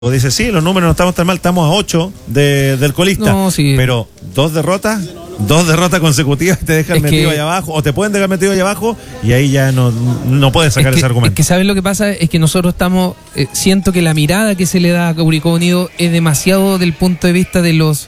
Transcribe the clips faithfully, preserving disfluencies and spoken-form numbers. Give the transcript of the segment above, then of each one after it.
Dice, sí, los números no estamos tan mal, estamos a ocho de, del colista. No, sí. Pero dos derrotas, dos derrotas consecutivas te dejan Es metido que, ahí abajo, o te pueden dejar metido ahí abajo, y ahí ya no, no puedes sacar es que, ese argumento. Es que sabes lo que pasa, es que nosotros estamos, eh, siento que la mirada que se le da a Curicó Unido es demasiado del punto de vista de los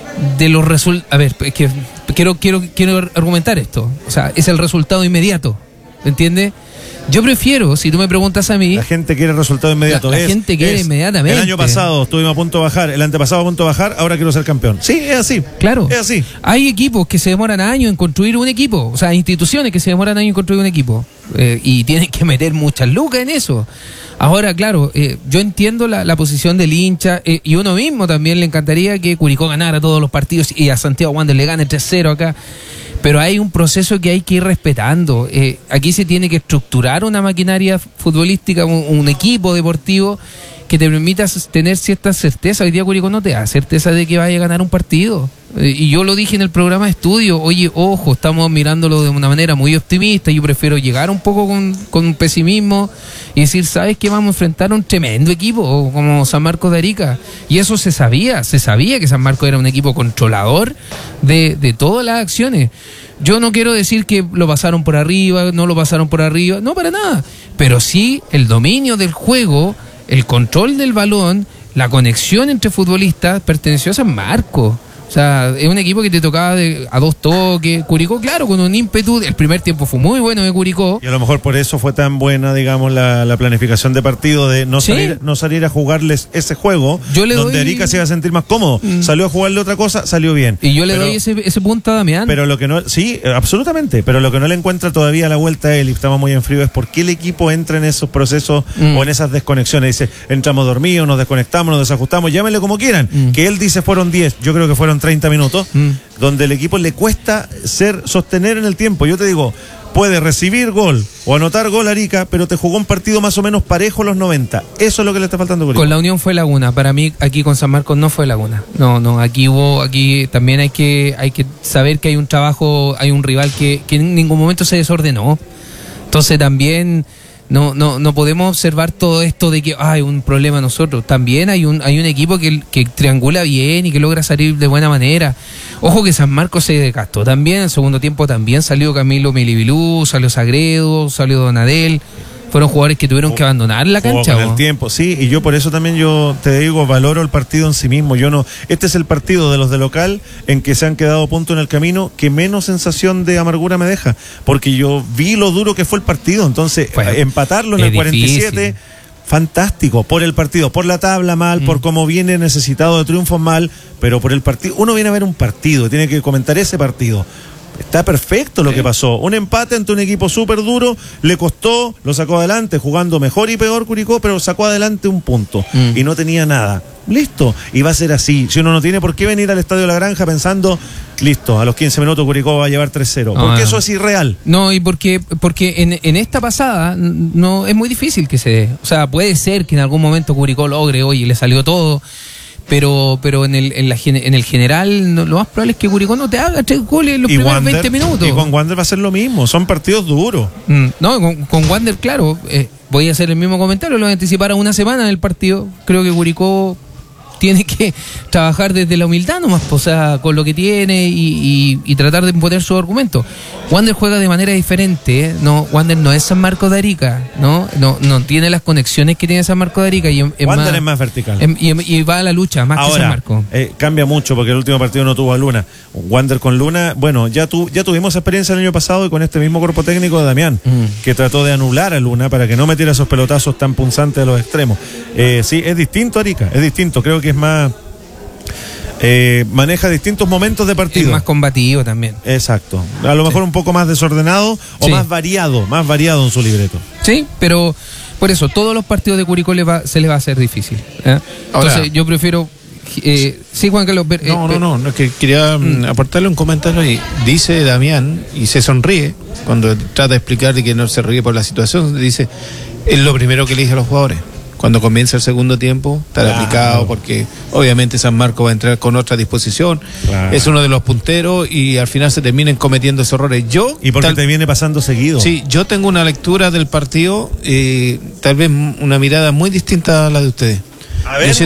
de los resultados. A ver, es que quiero, quiero, quiero argumentar esto. O sea, es el resultado inmediato, ¿entiendes? Yo prefiero, si tú me preguntas a mí... La gente quiere el resultado inmediato. La, la es, gente quiere es, inmediatamente. El año pasado estuvimos a punto de bajar, el antepasado a punto de bajar, ahora quiero ser campeón. Sí, es así. Claro. Es así. Hay equipos que se demoran años en construir un equipo. O sea, instituciones que se demoran años en construir un equipo. Eh, y tienen que meter muchas lucas en eso. Ahora, claro, eh, yo entiendo la, la posición del hincha, eh, y uno mismo también le encantaría que Curicó ganara todos los partidos y a Santiago Wander le gane tres cero acá. Pero hay un proceso que hay que ir respetando. Eh, aquí se tiene que estructurar una maquinaria futbolística, un, un equipo deportivo que te permita tener cierta certeza. Hoy día Curicó no te da certeza de que vaya a ganar un partido. Eh, y yo lo dije en el programa de estudio, oye, ojo, estamos mirándolo de una manera muy optimista. Yo prefiero llegar un poco con, con pesimismo y decir, ¿sabes qué? Vamos a enfrentar a un tremendo equipo como San Marcos de Arica. Y eso se sabía, se sabía que San Marcos era un equipo controlador de, de todas las acciones. Yo no quiero decir que lo pasaron por arriba, no lo pasaron por arriba, no, para nada. Pero sí el dominio del juego, el control del balón, la conexión entre futbolistas perteneció a San Marcos. O sea, es un equipo que te tocaba de, a dos toques. Curicó, claro, con un ímpetu. El primer tiempo fue muy bueno de Curicó. Y a lo mejor por eso fue tan buena, digamos, la, la planificación de partido, de no, ¿sí? salir, no salir a jugarles ese juego, yo le donde doy... Arica se iba a sentir más cómodo. Mm. Salió a jugarle otra cosa, salió bien. Y yo le pero, doy ese, ese punto a Damián. Pero lo que no, sí, absolutamente, pero lo que no le encuentra todavía a la vuelta a él, y estamos muy en frío, es por qué el equipo entra en esos procesos mm. o en esas desconexiones. Dice, entramos dormidos, nos desconectamos, nos desajustamos, llámenle como quieran. Mm. Que él dice fueron diez, yo creo que fueron treinta minutos. Mm. Donde el equipo le cuesta ser sostener en el tiempo. Yo te digo, puede recibir gol o anotar gol Arica, pero te jugó un partido más o menos parejo los noventa. Eso es lo que le está faltando a Curicó. Con la Unión fue Laguna. Para mí aquí con San Marcos no fue Laguna. No, no, aquí hubo, aquí también hay que, hay que saber que hay un trabajo, hay un rival que, que en ningún momento se desordenó. Entonces también no, no, no podemos observar todo esto de que hay un problema nosotros. También hay un, hay un equipo que, que triangula bien y que logra salir de buena manera. Ojo que San Marcos se desgastó también. En el segundo tiempo también salió Camilo Milibilú, salió Sagredo, salió Donadel. Fueron jugadores que tuvieron que abandonar la cancha. Con el tiempo, sí, y yo por eso también yo te digo, valoro el partido en sí mismo. Yo no, este es el partido de los de local en que se han quedado punto en el camino que menos sensación de amargura me deja, porque yo vi lo duro que fue el partido, entonces fue, empatarlo en el cuarenta y siete, fantástico, por el partido, por la tabla mal, mm. por cómo viene necesitado de triunfos mal, pero por el partido, uno viene a ver un partido, tiene que comentar ese partido. Está perfecto lo sí. que pasó. Un empate ante un equipo súper duro, le costó, lo sacó adelante, jugando mejor y peor Curicó, pero sacó adelante un punto mm. y no tenía nada. Listo, y va a ser así. Si uno no tiene por qué venir al Estadio La Granja pensando, listo, a los quince minutos Curicó va a llevar tres cero, porque no, eso es irreal. No, y porque porque en, en esta pasada no es muy difícil que se dé. O sea, puede ser que en algún momento Curicó logre, oye, le salió todo. Pero pero en el en, la, en el general no, lo más probable es que Curicó no te haga tres goles en los y primeros Wander, veinte minutos. Y con Wander va a ser lo mismo, son partidos duros. Mm, no, con, con Wander, claro, eh, voy a hacer el mismo comentario, lo voy a anticipar a una semana en el partido. Creo que Curicó tiene que trabajar desde la humildad nomás, o sea, con lo que tiene y, y, y tratar de imponer su argumento. Wander juega de manera diferente, ¿eh? No, Wander no es San Marcos de Arica, ¿no? No, no tiene las conexiones que tiene San Marcos de Arica. Y es Wander más, es más vertical. Es, y, y va a la lucha, más ahora, que San Marcos. Eh, cambia mucho porque el último partido no tuvo a Luna. Wander con Luna, bueno, ya, tu, ya tuvimos experiencia el año pasado y con este mismo cuerpo técnico de Damián, mm. que trató de anular a Luna para que no metiera esos pelotazos tan punzantes a los extremos. Eh, sí, es distinto Arica, es distinto, creo que es más... Eh, maneja distintos momentos de partido. Es más combativo también. Exacto. A lo mejor sí. un poco más desordenado o sí. más variado, más variado en su libreto. Sí, pero por eso, todos los partidos de Curicó le va, se les va a hacer difícil. ¿eh? Entonces, ahora, yo prefiero. Eh, sí, Juan Carlos. Eh, no, no, no, no, es que quería mm. aportarle un comentario ahí. Dice Damián, y se sonríe cuando trata de explicar que no se ríe por la situación. Dice: es lo primero que le dije a los jugadores. Cuando comienza el segundo tiempo, estar claro. aplicado, porque obviamente San Marcos va a entrar con otra disposición, claro. es uno de los punteros y al final se terminan cometiendo esos errores. Yo y porque tal, te viene pasando seguido. Sí, yo tengo una lectura del partido, eh, tal vez una mirada muy distinta a la de ustedes. A ver. Yo